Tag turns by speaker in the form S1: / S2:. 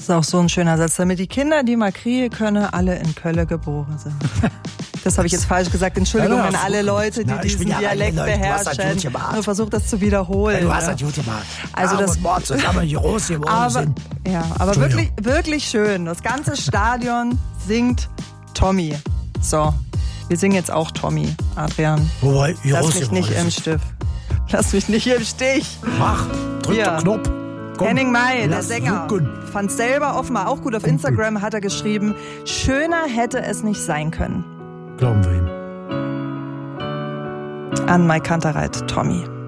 S1: Das ist auch so ein schöner Satz, damit die Kinder, die mal Kriege können, alle in Köln geboren sind. Das habe ich jetzt falsch gesagt. Entschuldigung an alle Leute, die diesen Dialekt beherrschen. Ich versuche das zu wiederholen.
S2: Ja, du hast das gut gemacht.
S1: Also das
S2: zusammen hier groß geworden sind.
S1: Ja, aber wirklich, wirklich schön. Das ganze Stadion singt Tommy. So, wir singen jetzt auch Tommy, Adrian.
S2: Wobei,
S1: Lass mich nicht im Stift. Lass mich nicht im Stich.
S2: Mach, drück den Knopf. Komm,
S1: Henning May, der
S2: lass
S1: Sänger,
S2: jucken.
S1: fand selber offenbar auch gut. Auf Instagram hat er geschrieben, schöner hätte es nicht sein können.
S2: Glauben wir ihm.
S1: An Mike Kantereit, Tommy.